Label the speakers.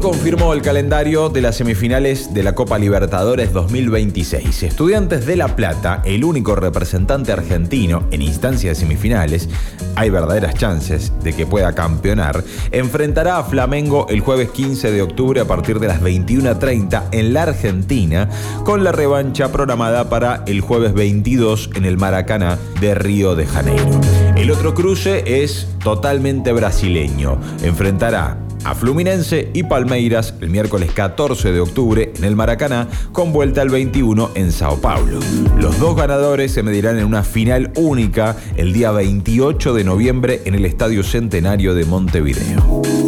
Speaker 1: confirmó el calendario de las semifinales de la Copa Libertadores 2026. Estudiantes de La Plata, el único representante argentino en instancia de semifinales, hay verdaderas chances de que pueda campeonar, enfrentará a Flamengo el jueves 15 de octubre a partir de las 21:30 en la Argentina, con la revancha programada para el jueves 22 en el Maracaná de Río de Janeiro. El otro cruce es totalmente brasileño. Enfrentará a Fluminense y Palmeiras el miércoles 14 de octubre en el Maracaná, con vuelta el 21 en Sao Paulo. Los dos ganadores se medirán en una final única el día 28 de noviembre en el Estadio Centenario de Montevideo.